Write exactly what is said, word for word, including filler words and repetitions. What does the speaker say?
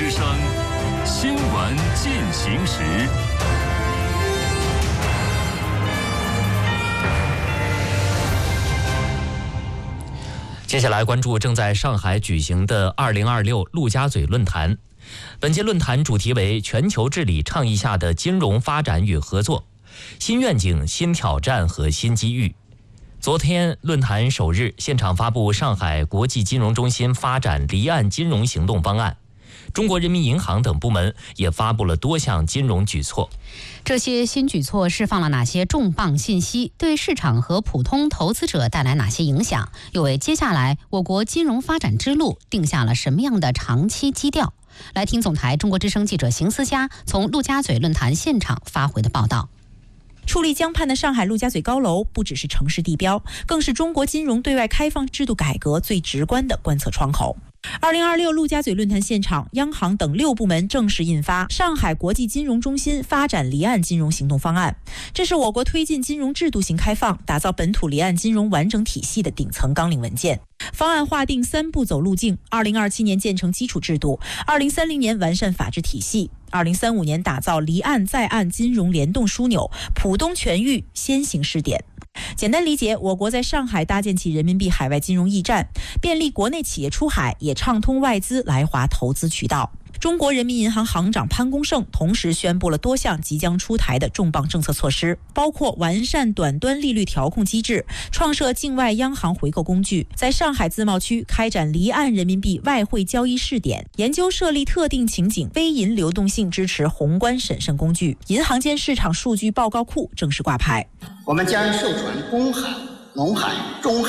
之声新闻进行时。接下来关注正在上海举行的二零二六陆家嘴论坛。本届论坛主题为全球治理倡议下的金融发展与合作，新愿景、新挑战和新机遇。昨天论坛首日，现场发布上海国际金融中心发展离岸金融行动方案。中国人民银行等部门也发布了多项金融举措。 这些新举措释放了哪些重磅信息？对市场和普通投资者带来哪些影响？又为接下来我国金融发展之路定下了什么样的长期基调？来听总台中国之声记者邢思佳从陆家嘴论坛现场发回的报道。 矗立江畔的上海陆家嘴高楼，不只是城市地标，更是中国金融对外开放制度改革最直观的观测窗口。二零二六陆家嘴论坛现场，央行等六部门正式印发《上海国际金融中心发展离岸金融行动方案》，这是我国推进金融制度型开放、打造本土离岸金融完整体系的顶层纲领文件。方案划定三步走路径：二零二七年建成基础制度，二零三零年完善法治体系，二零三五年打造离岸在岸金融联动枢纽，浦东全域先行试点。简单理解，我国在上海搭建起人民币海外金融驿站，便利国内企业出海，也畅通外资来华投资渠道。中国人民银行行长潘功胜同时宣布了多项即将出台的重磅政策措施，包括完善短端利率调控机制，创设境外央行回购工具，在上海自贸区开展离岸人民币外汇交易试点，研究设立特定情景微银流动性支持宏观审慎工具，银行间市场数据报告库正式挂牌。 我们将授权公海、农海、中海